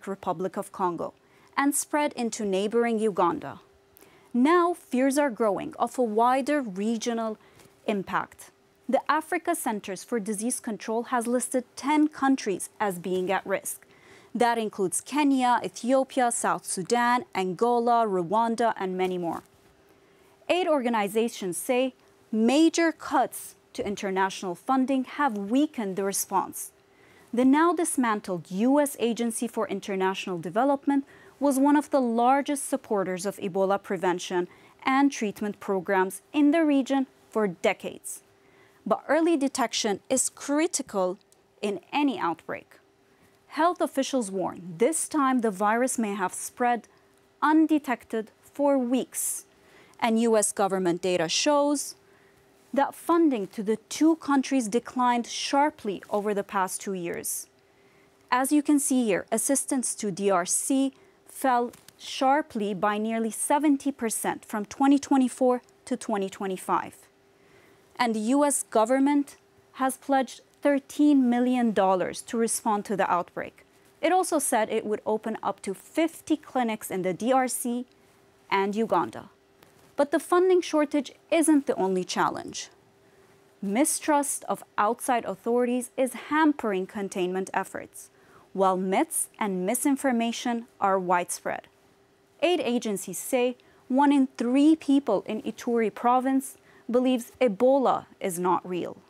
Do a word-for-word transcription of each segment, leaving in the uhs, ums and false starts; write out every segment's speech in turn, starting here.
Republic of Congo and spread into neighboring Uganda. Now, fears are growing of a wider regional impact. The Africa Centers for Disease Control has listed ten countries as being at risk. That includes Kenya, Ethiopia, South Sudan, Angola, Rwanda, and many more. Aid organizations say major cuts to international funding have weakened the response. The now dismantled U S Agency for International Development was one of the largest supporters of Ebola prevention and treatment programs in the region for decades. But early detection is critical in any outbreak. Health officials warn this time the virus may have spread undetected for weeks. And U S government data shows that funding to the two countries declined sharply over the past two years. As you can see here, assistance to D R C fell sharply by nearly seventy percent from twenty twenty-four to twenty twenty-five. And the U S government has pledged thirteen million dollars to respond to the outbreak. It also said it would open up to fifty clinics in the D R C and Uganda. But the funding shortage isn't the only challenge. Mistrust of outside authorities is hampering containment efforts, while myths and misinformation are widespread. Aid agencies say one in three people in Ituri province believes Ebola is not real.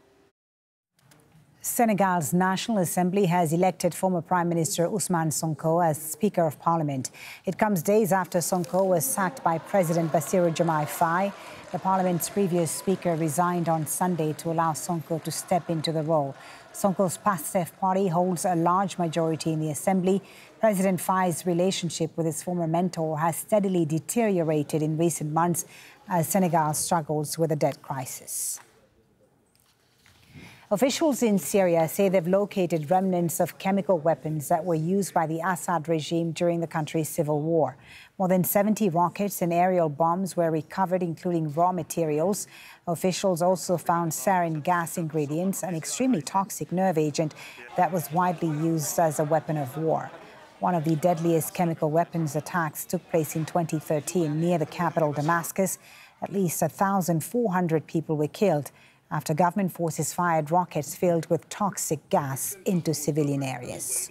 Senegal's National Assembly has elected former Prime Minister Ousmane Sonko as Speaker of Parliament. It comes days after Sonko was sacked by President Bassirou Diomaye Faye. The Parliament's previous Speaker resigned on Sunday to allow Sonko to step into the role. Sonko's PASTEF party holds a large majority in the Assembly. President Faye's relationship with his former mentor has steadily deteriorated in recent months as Senegal struggles with a debt crisis. Officials in Syria say they've located remnants of chemical weapons that were used by the Assad regime during the country's civil war. More than seventy rockets and aerial bombs were recovered, including raw materials. Officials also found sarin gas ingredients, an extremely toxic nerve agent that was widely used as a weapon of war. One of the deadliest chemical weapons attacks took place in twenty thirteen near the capital, Damascus. At least one thousand four hundred people were killed after government forces fired rockets filled with toxic gas into civilian areas.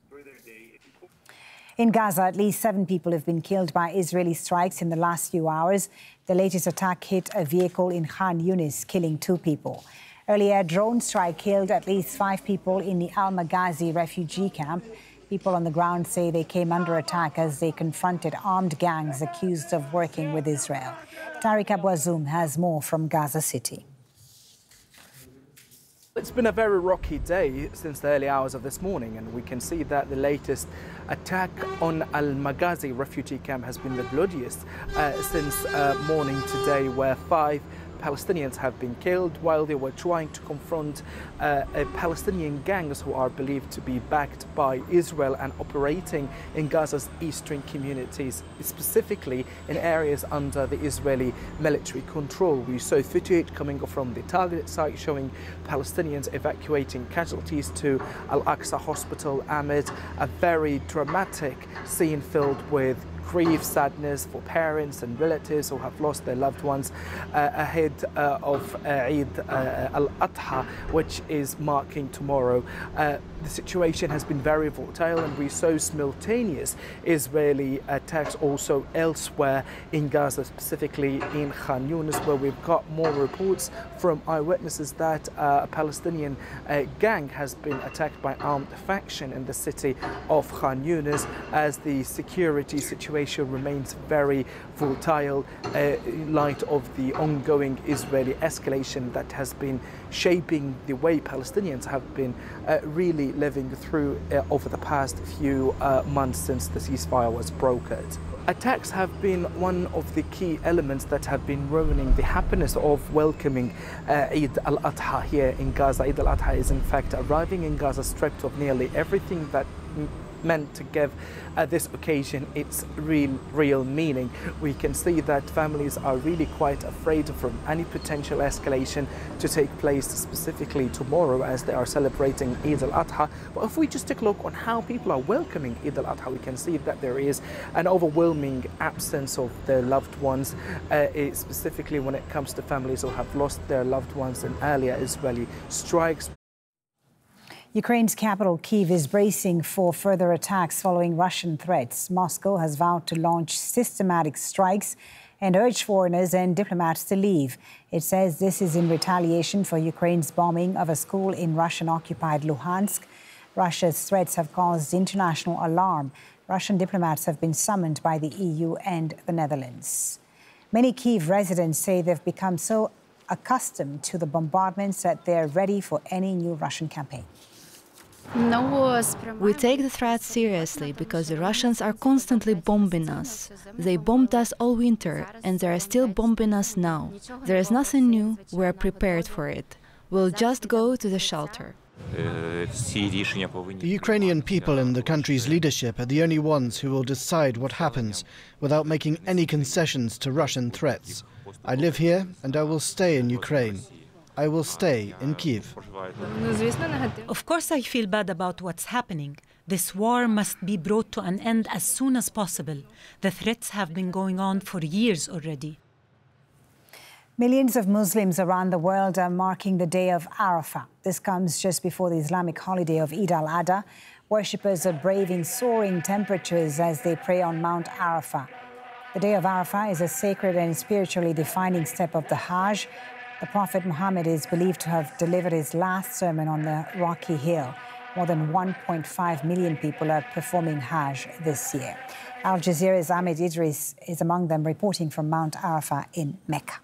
In Gaza, at least seven people have been killed by Israeli strikes in the last few hours. The latest attack hit a vehicle in Khan Yunis, killing two people. Earlier, a drone strike killed at least five people in the Al Maghazi refugee camp. People on the ground say they came under attack as they confronted armed gangs accused of working with Israel. Tariq Abouazoum has more from Gaza City. It's been a very rocky day since the early hours of this morning, and we can see that the latest attack on Al Maghazi refugee camp has been the bloodiest uh, since uh, morning today, where five Palestinians have been killed while they were trying to confront uh, a Palestinian gangs who are believed to be backed by Israel and operating in Gaza's eastern communities, specifically in areas under the Israeli military control. We saw footage coming from the target site showing Palestinians evacuating casualties to Al-Aqsa Hospital amid a very dramatic scene filled with grief, sadness for parents and relatives who have lost their loved ones uh, ahead uh, of uh, Eid uh, al-Adha, which is marking tomorrow. Uh, the situation has been very volatile, and we saw simultaneous Israeli attacks also elsewhere in Gaza, specifically in Khan Yunis, where we've got more reports from eyewitnesses that uh, a Palestinian uh, gang has been attacked by armed faction in the city of Khan Yunis, as the security situation remains very volatile uh, in light of the ongoing Israeli escalation that has been shaping the way Palestinians have been uh, really living through uh, over the past few uh, months since the ceasefire was brokered. Attacks have been one of the key elements that have been ruining the happiness of welcoming uh, Eid al-Adha here in Gaza. Eid al-Adha is in fact arriving in Gaza stripped of nearly everything that meant to give uh, this occasion its real, real meaning. We can see that families are really quite afraid from any potential escalation to take place, specifically tomorrow as they are celebrating Eid al-Adha. But if we just take a look on how people are welcoming Eid al-Adha, we can see that there is an overwhelming absence of their loved ones, uh, specifically when it comes to families who have lost their loved ones in earlier Israeli strikes. Ukraine's capital, Kyiv, is bracing for further attacks following Russian threats. Moscow has vowed to launch systematic strikes and urged foreigners and diplomats to leave. It says this is in retaliation for Ukraine's bombing of a school in Russian-occupied Luhansk. Russia's threats have caused international alarm. Russian diplomats have been summoned by the E U and the Netherlands. Many Kyiv residents say they've become so accustomed to the bombardments that they're ready for any new Russian campaign. We take the threat seriously because the Russians are constantly bombing us. They bombed us all winter and they are still bombing us now. There is nothing new, we are prepared for it. We'll just go to the shelter. The Ukrainian people and the country's leadership are the only ones who will decide what happens without making any concessions to Russian threats. I live here and I will stay in Ukraine. I will stay in Kyiv. Of course, I feel bad about what's happening. This war must be brought to an end as soon as possible. The threats have been going on for years already. Millions of Muslims around the world are marking the day of Arafah. This comes just before the Islamic holiday of Eid al-Adha. Worshippers are braving soaring temperatures as they pray on Mount Arafah. The day of Arafah is a sacred and spiritually defining step of the Hajj. The Prophet Muhammad is believed to have delivered his last sermon on the rocky hill. More than one point five million people are performing Hajj this year. Al Jazeera's Ahmed Idris is among them, reporting from Mount Arafah in Mecca.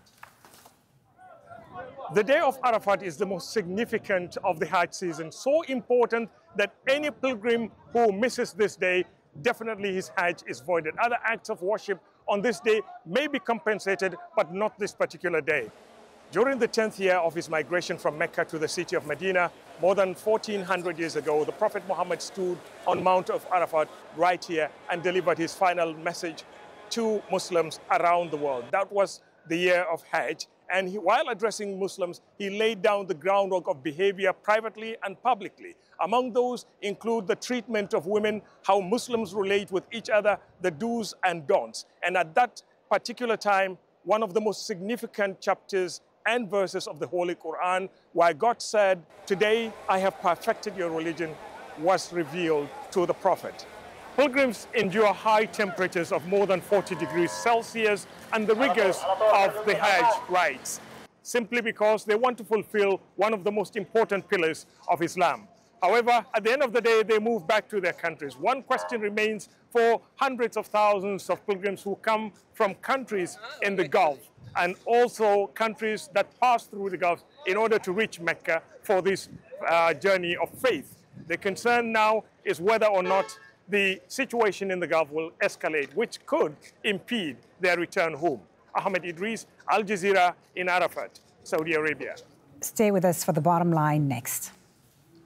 The day of Arafat is the most significant of the Hajj season, so important that any pilgrim who misses this day, definitely his Hajj is voided. Other acts of worship on this day may be compensated, but not this particular day. During the tenth year of his migration from Mecca to the city of Medina, more than fourteen hundred years ago, the Prophet Muhammad stood on Mount of Arafat right here and delivered his final message to Muslims around the world. That was the year of Hajj. And he, while addressing Muslims, he laid down the groundwork of behavior privately and publicly. Among those include the treatment of women, how Muslims relate with each other, the do's and don'ts. And at that particular time, one of the most significant chapters and verses of the Holy Quran, where God said, "Today I have perfected your religion," was revealed to the Prophet. Pilgrims endure high temperatures of more than forty degrees Celsius and the rigors of the Hajj rites, simply because they want to fulfill one of the most important pillars of Islam. However, at the end of the day, they move back to their countries. One question remains for hundreds of thousands of pilgrims who come from countries in the Gulf and also countries that pass through the Gulf in order to reach Mecca for this uh, journey of faith. The concern now is whether or not the situation in the Gulf will escalate, which could impede their return home. Ahmed Idris, Al Jazeera in Arafat, Saudi Arabia. Stay with us for the bottom line next.